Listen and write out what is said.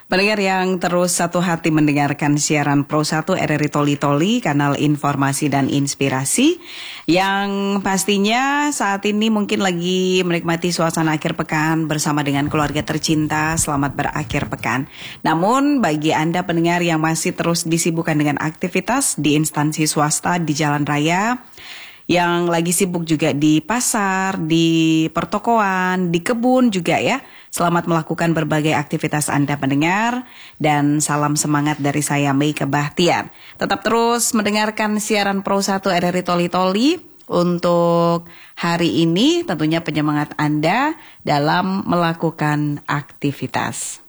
Pendengar yang terus satu hati mendengarkan siaran Pro 1 RRI Toli Toli, kanal informasi dan inspirasi, yang pastinya saat ini mungkin lagi menikmati suasana akhir pekan bersama dengan keluarga tercinta. Selamat berakhir pekan. Namun bagi Anda pendengar yang masih terus disibukkan dengan aktivitas di instansi swasta, di jalan raya, yang lagi sibuk juga di pasar, di pertokoan, di kebun juga ya. Selamat melakukan berbagai aktivitas Anda pendengar, dan salam semangat dari saya Meike Bahtiar. Tetap terus mendengarkan siaran Pro 1 RRI Toli Toli. Untuk hari ini tentunya penyemangat Anda dalam melakukan aktivitas.